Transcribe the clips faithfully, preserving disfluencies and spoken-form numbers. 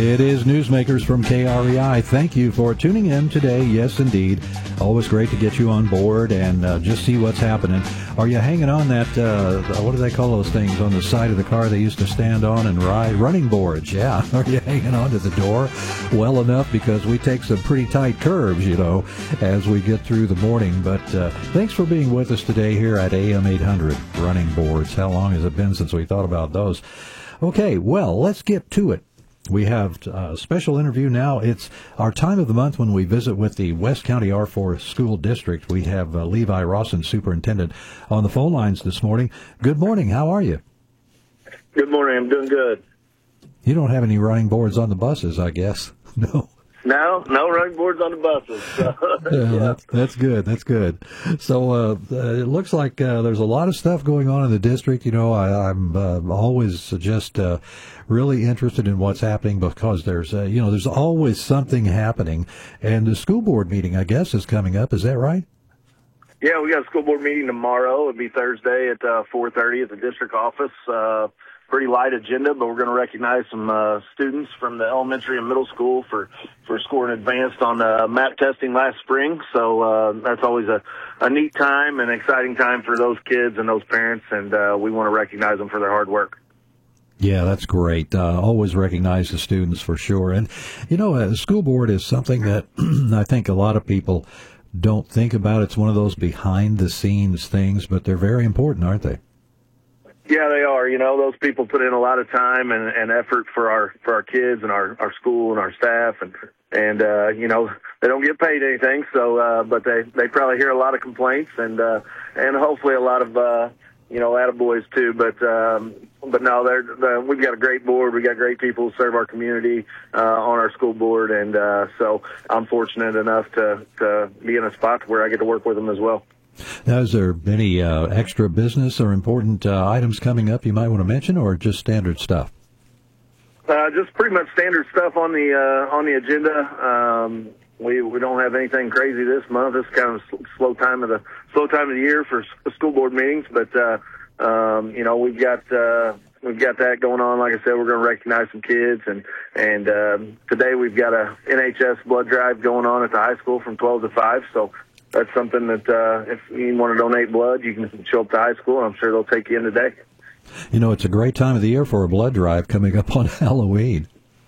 It is Newsmakers from K R E I. Thank you for tuning in today. Yes, indeed. Always great to get you on board and uh, just see what's happening. Are you hanging on that, uh, what do they call those things on the side of the car they used to stand on and ride? Running boards, yeah. Are you hanging on to the door well enough? Because we take some pretty tight curves, you know, as we get through the morning. But uh, thanks for being with us today here at A M eight hundred. Running boards. How long has it been since we thought about those? Okay, well, let's get to it. We have a special interview now. It's our time of the month when we visit with the West County R four School District. We have uh, Levi Rawson, Superintendent, on the phone lines this morning. Good morning. How are you? Good morning. I'm doing good. You don't have any running boards on the buses, I guess. No. No, no running boards on the buses. So, yeah, yeah. That's, that's good. That's good. So uh, uh, it looks like uh, there's a lot of stuff going on in the district. You know, I, I'm uh, always just uh, really interested in what's happening because there's, uh, you know, there's always something happening. And the school board meeting, I guess, is coming up. Is that right? Yeah, we got a school board meeting tomorrow. It'll be Thursday at uh, four thirty at the district office. Uh, pretty light agenda, but we're going to recognize some uh, students from the elementary and middle school for, for scoring advanced on uh, map testing last spring. So uh, that's always a, a neat time and exciting time for those kids and those parents, and uh, we want to recognize them for their hard work. Yeah, that's great. Uh, always recognize the students for sure. And, you know, a school board is something that I think a lot of people don't think about. It's one of those behind-the-scenes things, but they're very important, aren't they? Yeah, they are. You know, those people put in a lot of time and, and effort for our for our kids and our, our school and our staff, and and uh, you know, they don't get paid anything. So, uh, but they, they probably hear a lot of complaints and uh, and hopefully a lot of uh, you know, attaboys too. But um, but no, they're, they're we've got a great board. We got great people who serve our community uh, on our school board, and uh, so I'm fortunate enough to to be in a spot where I get to work with them as well. Now, is there any uh, extra business or important uh, items coming up you might want to mention, or just standard stuff? Uh, just pretty much standard stuff on the uh, on the agenda. Um, we we don't have anything crazy this month. It's kind of a slow time of the slow time of the year for school board meetings, but uh, um, you know, we've got uh, we've got that going on. Like I said, we're going to recognize some kids, and and um, today we've got a N H S blood drive going on at the high school from twelve to five. So that's something that uh, if you want to donate blood, you can show up to high school. I'm sure they'll take you in today. You know, it's a great time of the year for a blood drive coming up on Halloween.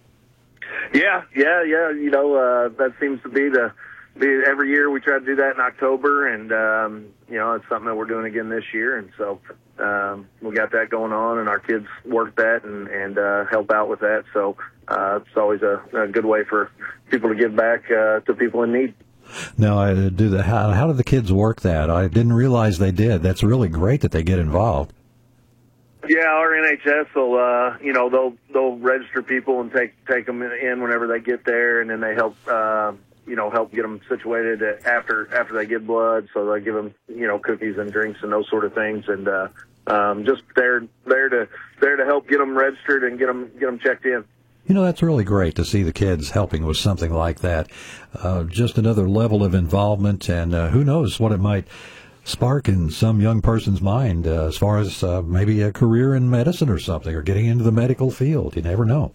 Yeah, yeah, yeah. You know, uh, that seems to be the be every year we try to do that in October, and um, you know, it's something that we're doing again this year, and so um, we got that going on, and our kids work that and and uh, help out with that. So uh, it's always a, a good way for people to give back uh, to people in need. Now, I do the how, how do the kids work that? I didn't realize they did. That's really great that they get involved. Yeah, our N H S will, uh, you know, they'll they'll register people and take take them in whenever they get there, and then they help, uh, you know, help get them situated after after they give blood. So they give them, you know, cookies and drinks and those sort of things, and uh, um, just there there to there to help get them registered and get them get them checked in. You know, that's really great to see the kids helping with something like that. Uh, just another level of involvement, and uh, who knows what it might spark in some young person's mind uh, as far as uh, maybe a career in medicine or something, or getting into the medical field. You never know.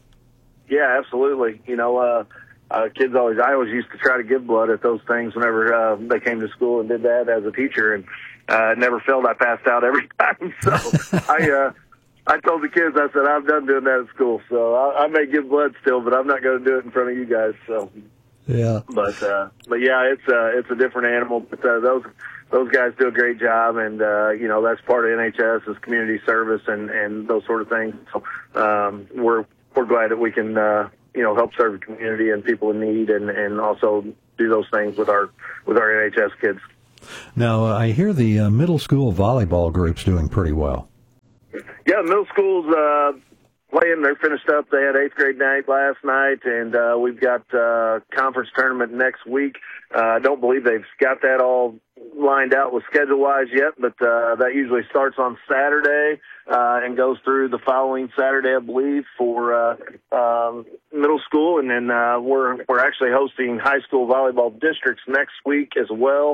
Yeah, absolutely. You know, uh, uh, kids always, I always used to try to give blood at those things whenever uh, they came to school and did that as a teacher, and uh, it never failed. I passed out every time. So I, uh, I told the kids, I said, I'm done doing that at school. So I, I may give blood still, but I'm not going to do it in front of you guys. So, yeah. But, uh, but yeah, it's, uh, it's a different animal, but, uh, those, those guys do a great job. And, uh, you know, that's part of N H S is community service and, and those sort of things. So, um, we're, we're glad that we can, uh, you know, help serve the community and people in need, and, and also do those things with our, with our N H S kids. Now, uh, I hear the uh, middle school volleyball group's doing pretty well. Yeah, middle school's uh, playing. They're finished up. They had eighth grade night last night, and uh, we've got uh, conference tournament next week. Uh, I don't believe they've got that all lined out with schedule-wise yet, but uh, that usually starts on Saturday uh, and goes through the following Saturday, I believe, for uh, um, middle school. And then uh, we're we're actually hosting high school volleyball districts next week as well.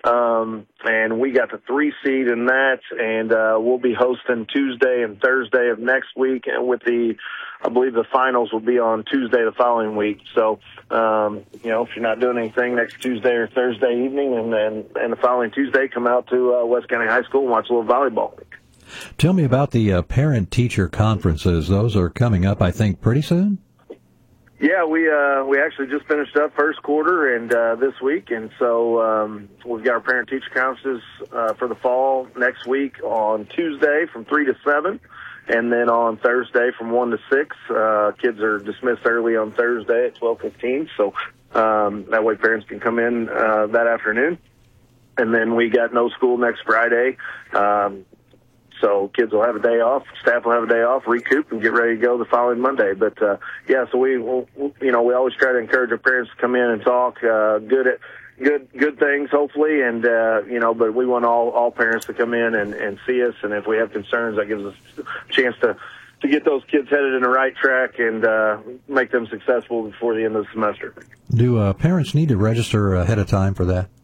Um, and we got the three seed in that, and uh, we'll be hosting Tuesday and Thursday of next week, and with the, I believe the finals will be on Tuesday the following week. So, um, you know, if you're not doing anything next Tuesday or Thursday evening, and then and the following Tuesday, come out to uh, West County High School and watch a little volleyball. Tell me about the uh, parent-teacher conferences. Those are coming up, I think, pretty soon? Yeah, we uh, we actually just finished up first quarter and uh, this week, and so um, we've got our parent-teacher conferences uh, for the fall next week on Tuesday from three to seven, and then on Thursday from one to six. Uh, kids are dismissed early on Thursday at twelve fifteen, so um, that way parents can come in uh, that afternoon. And then we got no school next Friday. Um, So kids will have a day off, staff will have a day off, recoup, and get ready to go the following Monday. But uh, yeah, so we, we'll, you know, we always try to encourage our parents to come in and talk uh, good at good good things, hopefully, and uh, you know. But we want all all parents to come in and, and see us, and if we have concerns, that gives us a chance to to get those kids headed in the right track and uh, make them successful before the end of the semester. Do uh, parents need to register ahead of time for that?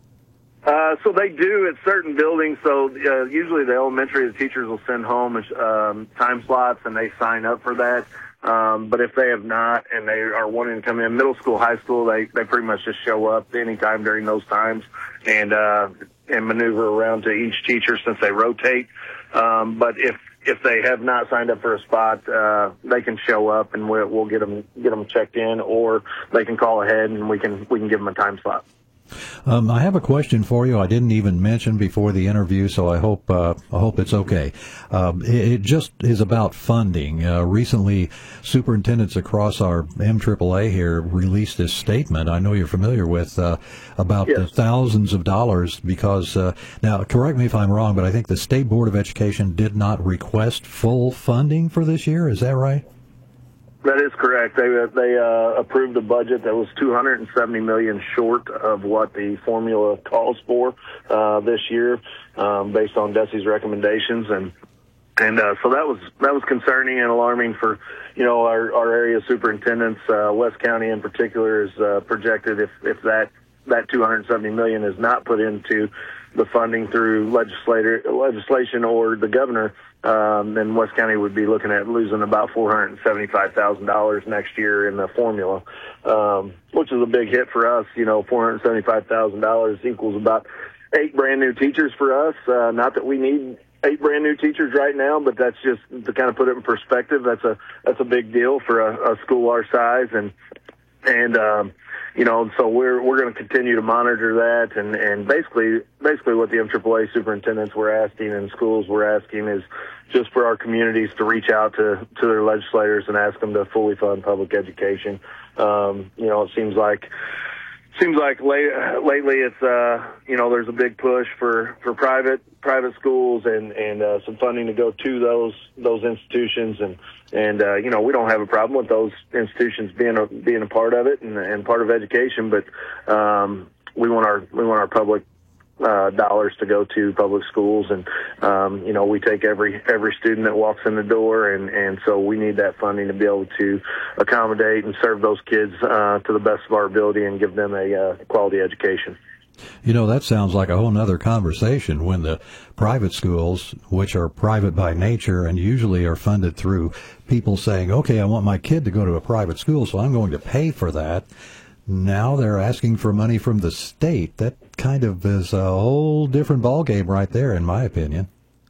Uh, so they do at certain buildings. So uh, usually the elementary, the teachers will send home um, time slots, and they sign up for that. Um, but if they have not and they are wanting to come in, middle school, high school, they, they pretty much just show up anytime during those times and uh, and maneuver around to each teacher since they rotate. Um, but if if they have not signed up for a spot, uh, they can show up and we'll, we'll get them get them checked in, or they can call ahead and we can we can give them a time slot. Um, I have a question for you I didn't even mention before the interview, so I hope uh, I hope it's okay. Um, it, it just is about funding. Uh, recently, superintendents across our M triple A here released this statement I know you're familiar with uh, about yes. the thousands of dollars because, uh, now, correct me if I'm wrong, but I think the State Board of Education did not request full funding for this year. Is that right? That is correct. They they uh, approved a budget that was two hundred seventy million dollars short of what the formula calls for uh, this year, um, based on DESE's recommendations, and and uh, so that was that was concerning and alarming for you know our our area superintendents. Uh, West County in particular is uh, projected if if that that two hundred seventy million dollars is not put into the funding through legislator legislation or the governor. Um, then West County would be looking at losing about four hundred seventy-five thousand dollars next year in the formula, um, which is a big hit for us. You know, four hundred seventy-five thousand dollars equals about eight brand new teachers for us. Uh, not that we need eight brand new teachers right now, but that's just to kind of put it in perspective. That's a that's a big deal for a, a school our size, and and um, you know, so we're we're going to continue to monitor that, and, and basically basically what the M triple A superintendents were asking and schools were asking is just for our communities to reach out to, to their legislators and ask them to fully fund public education. Um, you know, it seems like seems like late, lately it's uh, you know there's a big push for, for private private schools and and uh, some funding to go to those those institutions, and and uh, you know we don't have a problem with those institutions being a, being a part of it and, and part of education, but um, we want our we want our public uh, dollars to go to public schools, and um, you know we take every every student that walks in the door, and and so we need that funding to be able to accommodate and serve those kids uh, to the best of our ability and give them a uh, quality education. You know, that sounds like a whole nother conversation when the private schools, which are private by nature and usually are funded through people saying, okay, I want my kid to go to a private school, so I'm going to pay for that. Now they're asking for money from the state. That kind of is a whole different ballgame right there, in my opinion.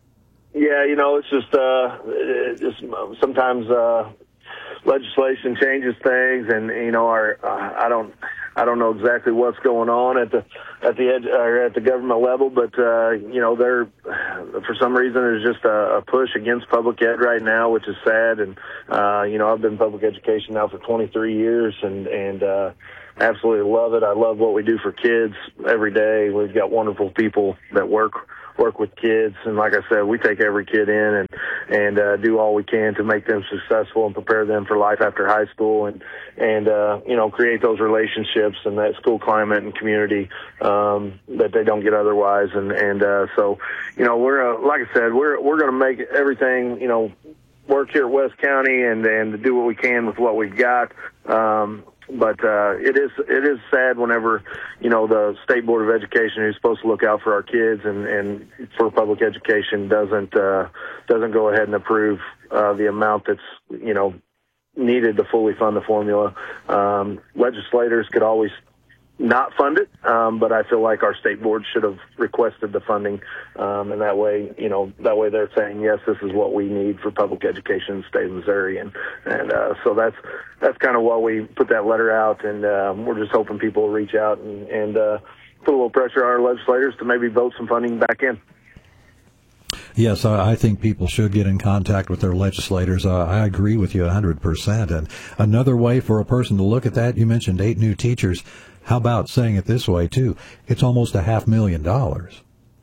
Yeah, you know, it's just, uh, it just sometimes uh, legislation changes things, and you know, our uh, I don't. I don't know exactly what's going on at the at the ed, or at the government level, but uh, you know, there for some reason there's just a, a push against public ed right now, which is sad. And uh, you know, I've been in public education now for twenty-three years, and and uh, absolutely love it. I love what we do for kids every day. We've got wonderful people that work. work with kids, and like I said, we take every kid in and and uh, do all we can to make them successful and prepare them for life after high school, and and uh, you know, create those relationships and that school climate and community um, that they don't get otherwise. And and uh, so, you know, we're uh, like I said, we're we're going to make everything, you know, work here at West County and and to do what we can with what we've got. Um, but uh, it is it is sad whenever, you know, the State Board of Education, who's supposed to look out for our kids and, and for public education, doesn't uh, doesn't go ahead and approve uh, the amount that's, you know, needed to fully fund the formula. Um, legislators could always not fund it, um, but I feel like our state board should have requested the funding, um, and that way, you know, that way they're saying, yes, this is what we need for public education in the state of Missouri, and and uh, so that's that's kind of why we put that letter out, and um, we're just hoping people will reach out and, and uh, put a little pressure on our legislators to maybe vote some funding back in. Yes, I think people should get in contact with their legislators. Uh, I agree with you one hundred percent. And another way for a person to look at that, you mentioned eight new teachers. How about saying it this way, too? It's almost a half million dollars.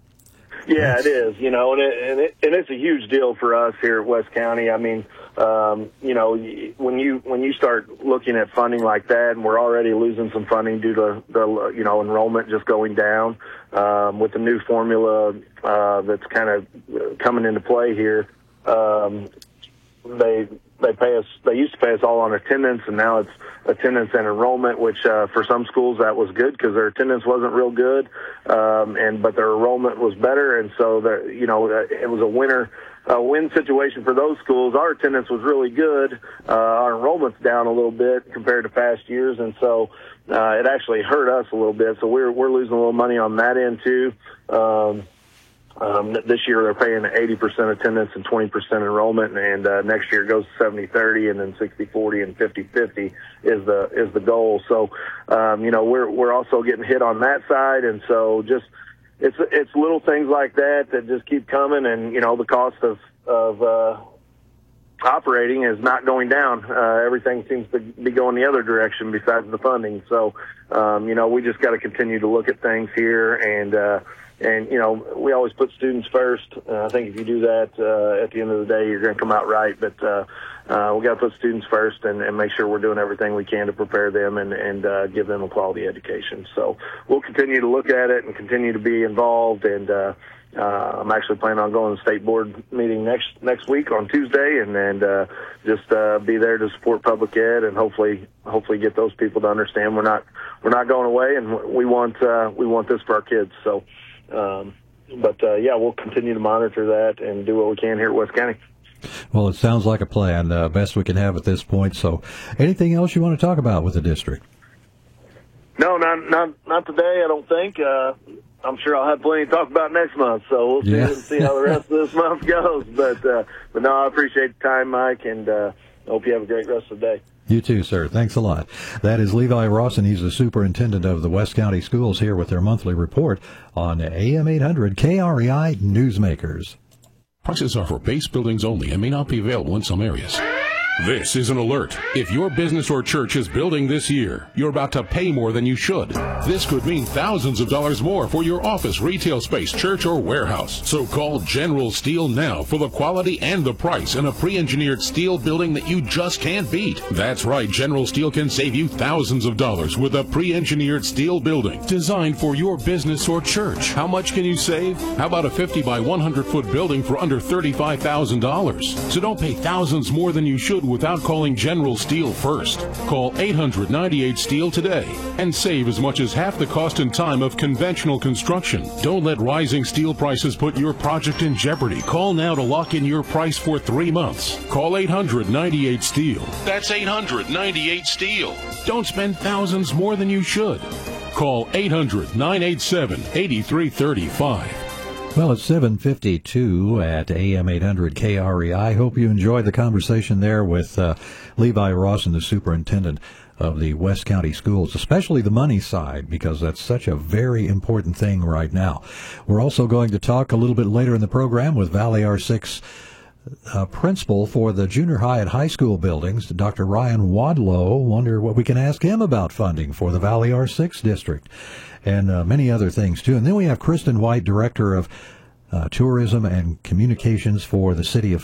Yeah, That's... it is, you know, and, it, and, it, and it's a huge deal for us here at West County. I mean, um, you know, when you when you start looking at funding like that, and we're already losing some funding due to the, you know, enrollment just going down, um, with the new formula uh, that's kind of coming into play here, um, they they pay us. They used to pay us all on attendance, and now it's attendance and enrollment. Which uh, for some schools that was good because their attendance wasn't real good, um, and but their enrollment was better, and so the, you know, it was a winner. A win situation for those schools. Our attendance was really good. Uh, our enrollment's down a little bit compared to past years, and so uh, it actually hurt us a little bit. So we're we're losing a little money on that end too. Um, um, this year they're paying eighty percent attendance and twenty percent enrollment, and uh, next year it goes to seventy thirty, and then sixty forty and fifty fifty is the is the goal. So um, you know, we're we're also getting hit on that side, and so just. It's it's little things like that that just keep coming, and you know the cost of of uh, operating is not going down. Uh, everything seems to be going the other direction besides the funding. So um, you know we just got to continue to look at things here, and uh, and you know we always put students first. Uh, I think if you do that, uh, at the end of the day, you're going to come out right. But uh, uh, we got to put students first and, and make sure we're doing everything we can to prepare them and, and uh, give them a quality education. So we'll continue to look at it and continue to be involved. And uh, uh, I'm actually planning on going to the state board meeting next next week on Tuesday, and and uh, just uh, be there to support public ed and hopefully hopefully get those people to understand we're not we're not going away, and we want uh, we want this for our kids. So, um, but uh, yeah, we'll continue to monitor that and do what we can here at West County. Well, it sounds like a plan, uh, best we can have at this point. So anything else you want to talk about with the district? No, not not not today, I don't think. Uh, I'm sure I'll have plenty to talk about next month, so we'll see, yeah. see how the rest of this month goes. But, uh, but no, I appreciate the time, Mike, and uh, hope you have a great rest of the day. You too, sir. Thanks a lot. That is Levi Rawson. He's the superintendent of the West County Schools here with their monthly report on A M eight hundred K R E I Newsmakers. Prices are for base buildings only and may not be available in some areas. This is an alert. If your business or church is building this year, you're about to pay more than you should. This could mean thousands of dollars more for your office, retail space, church, or warehouse. So call General Steel now for the quality and the price in a pre-engineered steel building that you just can't beat. That's right, General Steel can save you thousands of dollars with a pre-engineered steel building designed for your business or church. How much can you save? How about a fifty by one hundred foot building for under thirty-five thousand dollars? So don't pay thousands more than you should without calling General Steel first. Call eight hundred ninety-eight steel today and save as much as half the cost and time of conventional construction. Don't let rising steel prices put your project in jeopardy. Call now to lock in your price for three months. Call eight hundred ninety-eight steel. That's eight hundred ninety-eight steel. Don't spend thousands more than you should. Call eight hundred nine eight seven eight three three five. Well, it's seven fifty-two at A M eight hundred K R E I. Hope you enjoyed the conversation there with uh, Levi Rawson, the superintendent of the West County Schools, especially the money side, because that's such a very important thing right now. We're also going to talk a little bit later in the program with Valley R six uh, principal for the junior high and high school buildings, Doctor Ryan Wadlow. Wonder what we can ask him about funding for the Valley R six district. And uh, many other things, too. And then we have Kristen White, Director of uh, Tourism and Communications for the City of